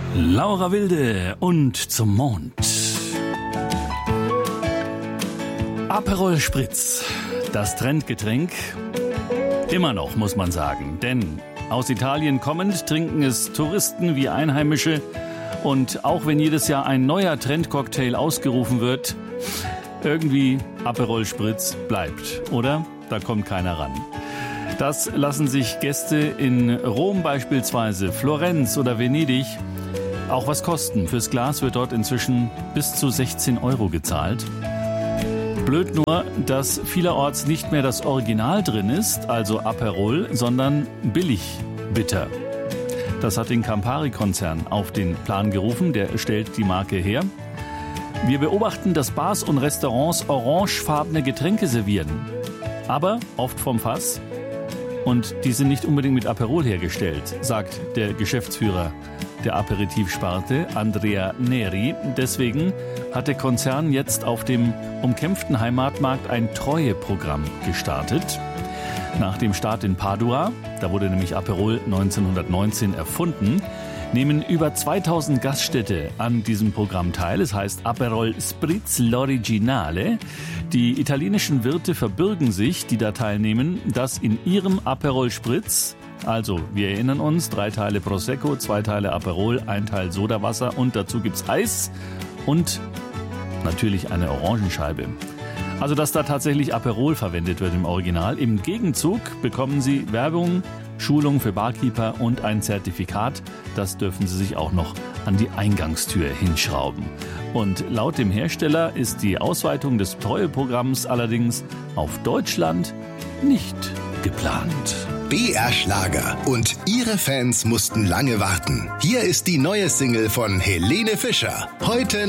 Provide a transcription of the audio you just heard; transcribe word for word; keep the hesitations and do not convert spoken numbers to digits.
Laura Wilde und zum Mond. Aperol Spritz, das Trendgetränk. Immer noch, muss man sagen. Denn aus Italien kommend trinken es Touristen wie Einheimische. Und auch wenn jedes Jahr ein neuer Trendcocktail ausgerufen wird, irgendwie Aperol Spritz bleibt, oder? Da kommt keiner ran. Das lassen sich Gäste in Rom beispielsweise, Florenz oder Venedig auch was kosten. Fürs Glas wird dort inzwischen bis zu sechzehn Euro gezahlt. Blöd nur, dass vielerorts nicht mehr das Original drin ist, also Aperol, sondern billig bitter. Das hat den Campari-Konzern auf den Plan gerufen, der stellt die Marke her. Wir beobachten, dass Bars und Restaurants orangefarbene Getränke servieren, aber oft vom Fass. Und die sind nicht unbedingt mit Aperol hergestellt, sagt der Geschäftsführer der Aperitivsparte, Andrea Neri. Deswegen hat der Konzern jetzt auf dem umkämpften Heimatmarkt ein Treueprogramm gestartet. Nach dem Start in Padua, da wurde nämlich Aperol neunzehnhundertneunzehn erfunden, nehmen über zweitausend Gaststätte an diesem Programm teil. Es heißt Aperol Spritz l'Originale. Die italienischen Wirte verbürgen sich, die da teilnehmen, dass in ihrem Aperol Spritz, also wir erinnern uns, drei Teile Prosecco, zwei Teile Aperol, ein Teil Sodawasser und dazu gibt's Eis und natürlich eine Orangenscheibe. Also dass da tatsächlich Aperol verwendet wird im Original. Im Gegenzug bekommen Sie Werbung, Schulung für Barkeeper und ein Zertifikat. Das dürfen Sie sich auch noch an die Eingangstür hinschrauben. Und laut dem Hersteller ist die Ausweitung des Treueprogramms allerdings auf Deutschland nicht geplant. B R Schlager und ihre Fans mussten lange warten. Hier ist die neue Single von Helene Fischer. Heute